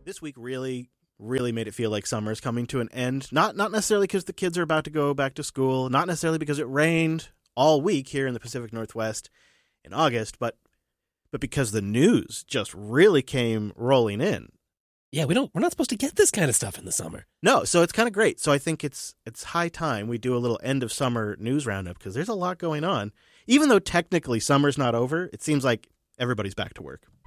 This week really made it feel like summer is coming to an end. Not necessarily because the kids are about to go back to school, not necessarily because it rained all week here in the Pacific Northwest in August, but because the news just really came rolling in. Yeah, we're not supposed to get this kind of stuff in the summer. No, so it's kind of great. So I think it's high time we do a little end of summer news roundup because there's a lot going on. Even though technically summer's not over, it seems like everybody's back to work.